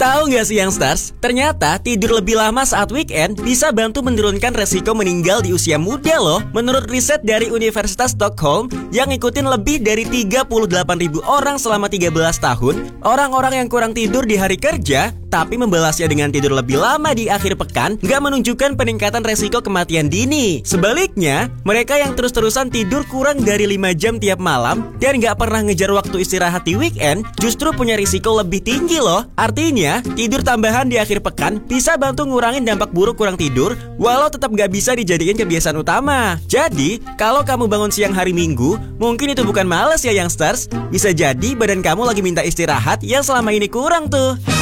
Tahu nggak sih youngsters, ternyata tidur lebih lama saat weekend bisa bantu menurunkan resiko meninggal di usia muda loh. Menurut riset dari Universitas Stockholm yang ngikutin lebih dari 38.000 orang selama 13 tahun, orang-orang yang kurang tidur di hari kerja tapi membalasnya dengan tidur lebih lama di akhir pekan nggak menunjukkan peningkatan resiko kematian dini. Sebaliknya, mereka yang terus-terusan tidur kurang dari 5 jam tiap malam dan nggak pernah ngejar waktu istirahat di weekend justru punya risiko lebih tinggi loh. Artinya, tidur tambahan di akhir pekan bisa bantu ngurangin dampak buruk kurang tidur walau tetap nggak bisa dijadikan kebiasaan utama. Jadi, kalau kamu bangun siang hari Minggu, mungkin itu bukan malas ya youngsters. Bisa jadi badan kamu lagi minta istirahat yang selama ini kurang tuh.